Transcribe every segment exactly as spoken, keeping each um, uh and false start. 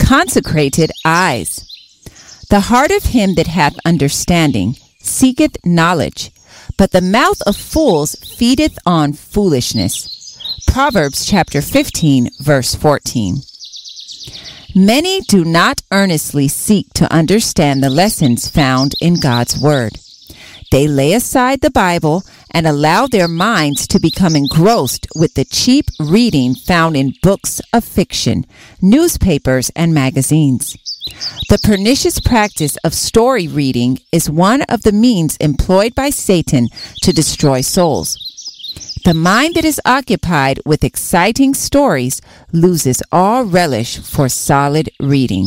consecrated eyes. The heart of him that hath understanding seeketh knowledge, but the mouth of fools feedeth on foolishness. Proverbs chapter fifteen, verse fourteen. Many do not earnestly seek to understand the lessons found in God's Word. They lay aside the Bible and allow their minds to become engrossed with the cheap reading found in books of fiction, newspapers, and magazines. The pernicious practice of story reading is one of the means employed by Satan to destroy souls. The mind that is occupied with exciting stories loses all relish for solid reading.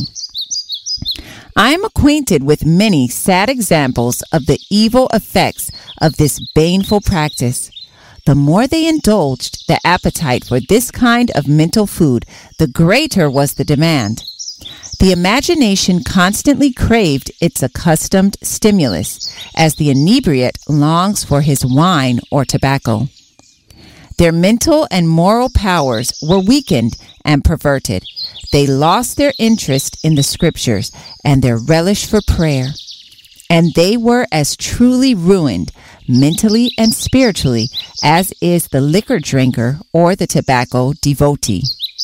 I am acquainted with many sad examples of the evil effects of this baneful practice. The more they indulged the appetite for this kind of mental food, the greater was the demand. The imagination constantly craved its accustomed stimulus, as the inebriate longs for his wine or tobacco. Their mental and moral powers were weakened and perverted. They lost their interest in the Scriptures and their relish for prayer. And they were as truly ruined, mentally and spiritually, as is the liquor drinker or the tobacco devotee.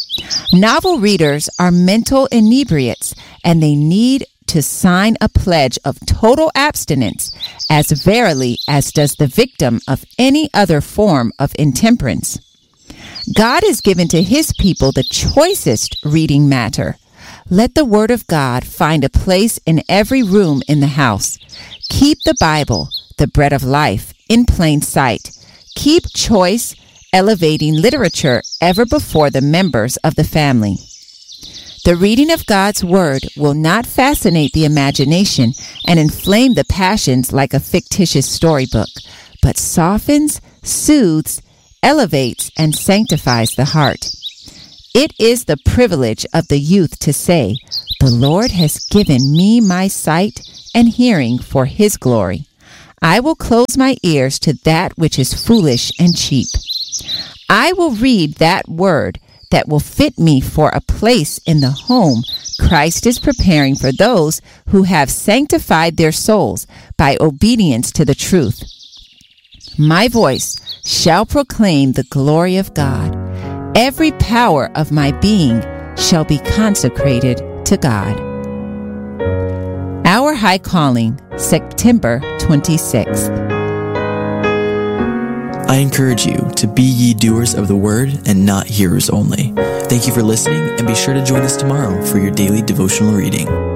Novel readers are mental inebriates, and they need to sign a pledge of total abstinence, as verily as does the victim of any other form of intemperance. God has given to his people the choicest reading matter. Let the Word of God find a place in every room in the house. Keep the Bible, the bread of life, in plain sight. Keep choice, elevating literature ever before the members of the family. The reading of God's Word will not fascinate the imagination and inflame the passions like a fictitious storybook, but softens, soothes, elevates, and sanctifies the heart. It is the privilege of the youth to say, "The Lord has given me my sight and hearing for his glory. I will close my ears to that which is foolish and cheap. I will read that word that will fit me for a place in the home Christ is preparing for those who have sanctified their souls by obedience to the truth. My voice shall proclaim the glory of God. Every power of my being shall be consecrated to God." Our High Calling, September twenty-sixth. I encourage you to be ye doers of the word and not hearers only. Thank you for listening, and be sure to join us tomorrow for your daily devotional reading.